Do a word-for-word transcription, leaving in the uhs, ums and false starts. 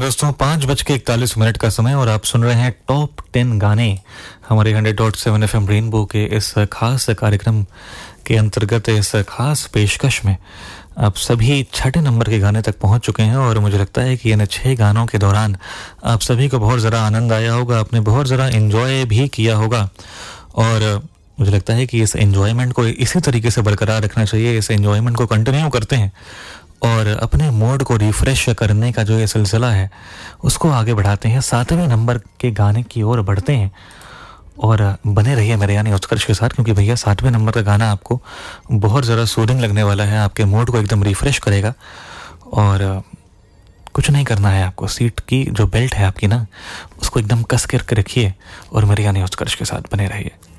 दोस्तों, पाँच बज के इकतालीस मिनट का समय और आप सुन रहे हैं टॉप टेन गाने हमारे hundred dot seven F M rainbow के इस खास कार्यक्रम के अंतर्गत। इस खास पेशकश में आप सभी छठे नंबर के गाने तक पहुंच चुके हैं और मुझे लगता है कि इन छह गानों के दौरान आप सभी को बहुत ज़रा आनंद आया होगा, आपने बहुत ज़रा एंजॉय भी किया होगा। और मुझे लगता है कि इस एंजॉयमेंट को इसी तरीके से बरकरार रखना चाहिए, इस एंजॉयमेंट को कंटिन्यू करते हैं और अपने मूड को रिफ़्रेश करने का जो ये सिलसिला है उसको आगे बढ़ाते हैं। सातवें नंबर के गाने की ओर बढ़ते हैं और बने रहिए मेरे यानी उत्कर्ष के साथ, क्योंकि भैया सातवें नंबर का गाना आपको बहुत ज़रा सूदिंग लगने वाला है, आपके मूड को एकदम रिफ़्रेश करेगा। और कुछ नहीं करना है आपको, सीट की जो बेल्ट है आपकी ना उसको एकदम कस कर रखिए और मेरे यानी उत्कर्ष के साथ बने रहिए।